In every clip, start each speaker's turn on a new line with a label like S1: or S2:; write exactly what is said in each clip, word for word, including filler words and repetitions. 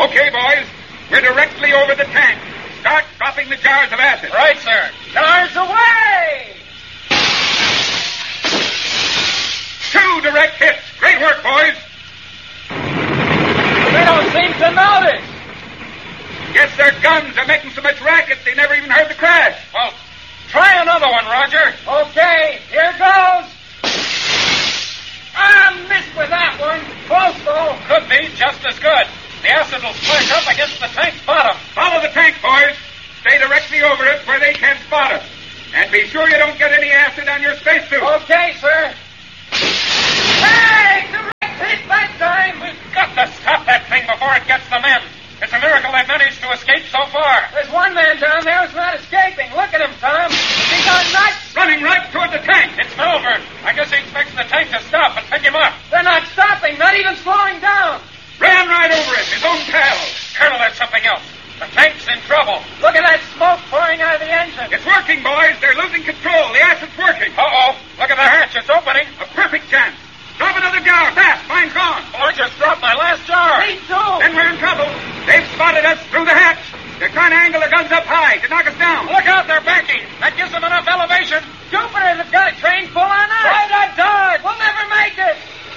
S1: Okay, boys. We're directly over the tank. Start dropping the jars of acid.
S2: Right, sir. Jars away!
S1: Two direct hits. Great work, boys.
S2: They don't seem to notice.
S1: Guess their guns are making so much racket they never even heard the crash.
S2: Well, try another one, Roger. Okay, here goes. Ah, missed with that one. Close, though. Could be just as good. The acid will splash up against the tank's bottom.
S1: Follow the tank, boys. Stay directly over it where they can't spot us. And be sure you don't get any acid on your spacesuit.
S2: Okay, sir. Hey, direct hit that time. We've got to stop that thing before it gets the men. It's a miracle they've managed to escape so far. There's one man down there who's not escaping. Look at him, Tom. He's on nuts.
S1: Running right toward the tank.
S2: It's Melbourne. I guess he expects the tank to stop and pick him up. They're not stopping, not even slowing down.
S1: Ran right over it, his own pal.
S2: Colonel, there's something else. The tank's in trouble. Look at that smoke pouring out of the engine.
S1: It's working, boys. They're losing control. The acid's working.
S2: Uh-oh. Look at the hatch. It's opening.
S1: A perfect chance. Drop another jar. Fast. Mine's gone.
S2: Oh, I just dropped my last jar.
S1: Me too. Then we're in trouble. They've spotted us through the hatch. They're trying to angle their guns up high to knock us down.
S2: Look out. They're backing. That gives them enough elevation. Jupiter has got a train full on us. Try that dodge. We'll never make it.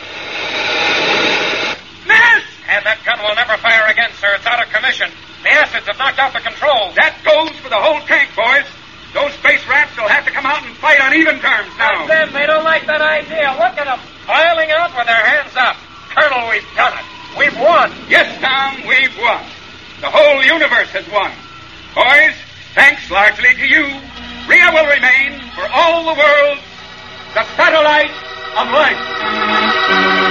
S1: Miss!
S2: And that gun will never fire again, sir. It's out of commission. The acids have knocked out the controls.
S1: That goes for the whole tank, boys. Those space rats will have to come out and fight on even terms now.
S2: Not them. They don't like that idea. Look at them. Filing out with their hands up. Colonel, we've done it. We've won.
S1: Yes, Tom, we've won. The whole universe has won. Boys, thanks largely to you, Rhea will remain, for all the world, the satellite of life.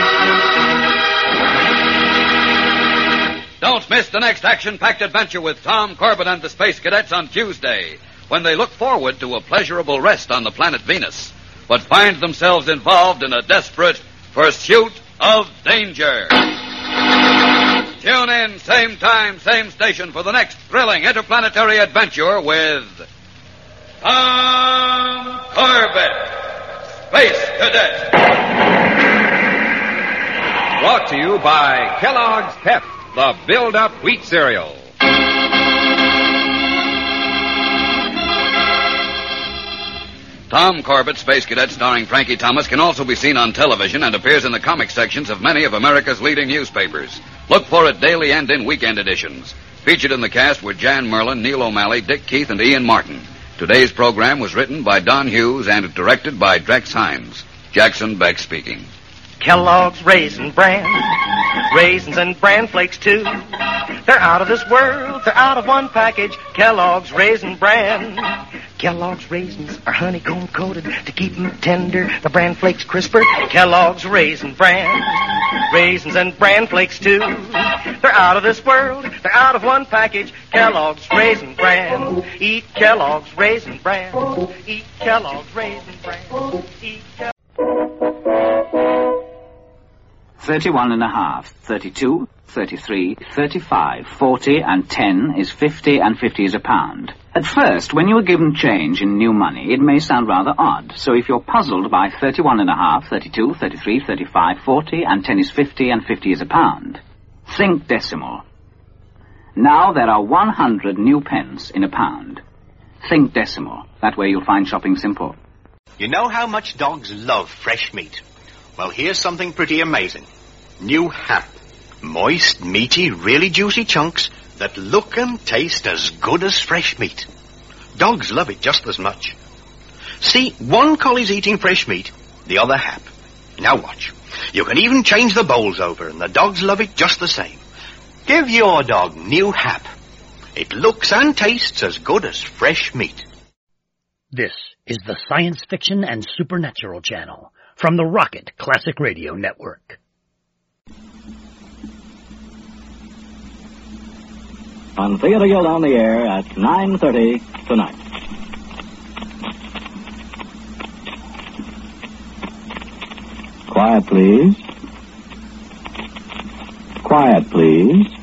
S3: Don't miss the next action-packed adventure with Tom Corbett and the Space Cadets on Tuesday, when they look forward to a pleasurable rest on the planet Venus, but find themselves involved in a desperate pursuit of danger. Tune in, same time, same station, for the next thrilling interplanetary adventure with Tom Corbett, Space Cadet.
S4: Brought to you by Kellogg's Pep, the build-up wheat cereal.
S3: Tom Corbett, Space Cadet, starring Frankie Thomas, can also be seen on television and appears in the comic sections of many of America's leading newspapers. Look for it daily and in weekend editions. Featured in the cast were Jan Merlin, Neil O'Malley, Dick Keith, and Ian Martin. Today's program was written by Don Hughes and directed by Drex Hines. Jackson Beck speaking.
S5: Kellogg's Raisin Bran, raisins and bran flakes too. They're out of this world, they're out of one package. Kellogg's Raisin Bran. Kellogg's raisins are honeycomb coated to keep them tender, the bran flakes crisper. Kellogg's Raisin Bran, raisins and bran flakes too. They're out of this world, they're out of one package. Kellogg's Raisin Bran. Eat Kellogg's Raisin Bran. Eat Kellogg's Raisin Bran. Eat Kellogg's.
S6: Thirty-one and a half, thirty-two, thirty-three, thirty-five, forty, and ten is fifty, and fifty is a pound. At first, when you are given change in new money, it may sound rather odd. So if you're puzzled by thirty-one and a half, thirty-two, thirty-three, thirty-five, forty, and ten is fifty, and fifty is a pound, think decimal. Now there are one hundred new pence in a pound. Think decimal. That way you'll find shopping simple.
S7: You know how much dogs love fresh meat? Well, here's something pretty amazing. New Hap. Moist, meaty, really juicy chunks that look and taste as good as fresh meat. Dogs love it just as much. See, one collie's eating fresh meat, the other Hap. Now watch. You can even change the bowls over, and the dogs love it just the same. Give your dog New Hap. It looks and tastes as good as fresh meat.
S8: This is the Science Fiction and Supernatural Channel from the Rocket Classic Radio Network.
S9: On Theater Guild on the air at nine thirty tonight. Quiet, please. Quiet, please.